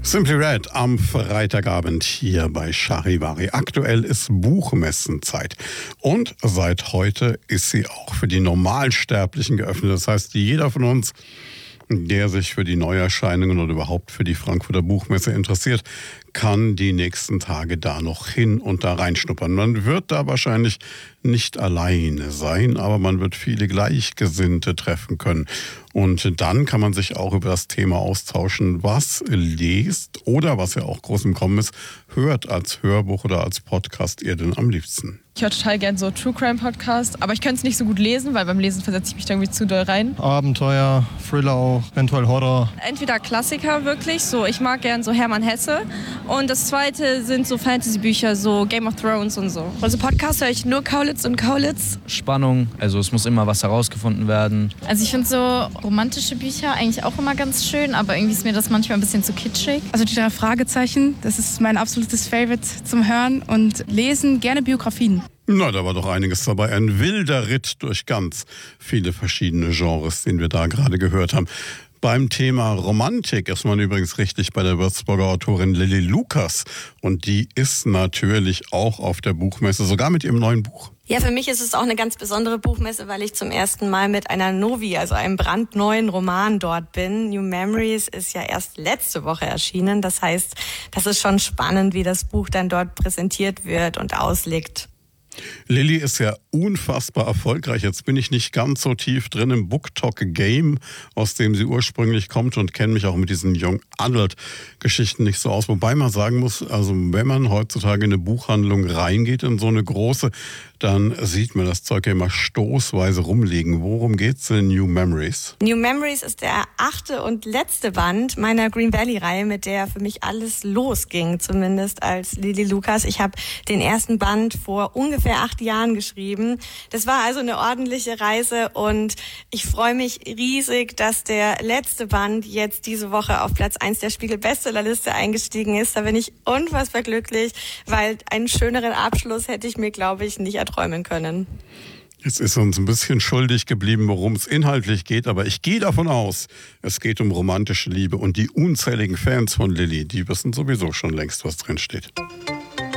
Simply Red am Freitagabend hier bei Charivari. Aktuell ist Buchmessenzeit und seit heute ist sie auch für die Normalsterblichen geöffnet. Das heißt, jeder von uns, der sich für die Neuerscheinungen oder überhaupt für die Frankfurter Buchmesse interessiert, kann die nächsten Tage da noch hin und da reinschnuppern. Man wird da wahrscheinlich nicht alleine sein, aber man wird viele Gleichgesinnte treffen können. Und dann kann man sich auch über das Thema austauschen, was lest oder, was ja auch groß im Kommen ist, hört als Hörbuch oder als Podcast ihr denn am liebsten. Ich höre total gern so True Crime Podcasts, aber ich könnte es nicht so gut lesen, weil beim Lesen versetze ich mich da irgendwie zu doll rein. Abenteuer, Thriller auch, eventuell Horror. Entweder Klassiker wirklich, so ich mag gern so Hermann Hesse, und das zweite sind so Fantasy-Bücher, so Game of Thrones und so. Also Podcasts höre ich nur Kaulitz und Kaulitz. Spannung, also es muss immer was herausgefunden werden. Also ich finde so romantische Bücher eigentlich auch immer ganz schön, aber irgendwie ist mir das manchmal ein bisschen zu kitschig. Also die 3 Fragezeichen, das ist mein absolutes Favorite zum Hören, und lesen gerne Biografien. Na, da war doch einiges dabei. Ein wilder Ritt durch ganz viele verschiedene Genres, den wir da gerade gehört haben. Beim Thema Romantik ist man übrigens richtig bei der Würzburger Autorin Lilly Lucas. Und die ist natürlich auch auf der Buchmesse, sogar mit ihrem neuen Buch. Ja, für mich ist es auch eine ganz besondere Buchmesse, weil ich zum ersten Mal mit einer Novi, also einem brandneuen Roman dort bin. New Memories ist ja erst letzte Woche erschienen. Das heißt, das ist schon spannend, wie das Buch dann dort präsentiert wird und auslegt. Lilly ist ja unfassbar erfolgreich. Jetzt bin ich nicht ganz so tief drin im BookTok-Game, aus dem sie ursprünglich kommt, und kenne mich auch mit diesen Young Adult-Geschichten nicht so aus. Wobei man sagen muss, also wenn man heutzutage in eine Buchhandlung reingeht, in so eine große, dann sieht man das Zeug ja immer stoßweise rumliegen. Worum geht's in New Memories? New Memories ist der 8. und letzte Band meiner Green Valley-Reihe, mit der für mich alles losging, zumindest als Lilly Lucas. Ich habe den ersten Band vor ungefähr 8 Jahren geschrieben. Das war also eine ordentliche Reise, und ich freue mich riesig, dass der letzte Band jetzt diese Woche auf Platz 1 der Spiegel-Bestsellerliste eingestiegen ist. Da bin ich unfassbar glücklich, weil einen schöneren Abschluss hätte ich mir, glaube ich, nicht erträumen können. Jetzt ist uns ein bisschen schuldig geblieben, worum es inhaltlich geht, aber ich gehe davon aus, es geht um romantische Liebe, und die unzähligen Fans von Lilly, die wissen sowieso schon längst, was drin steht.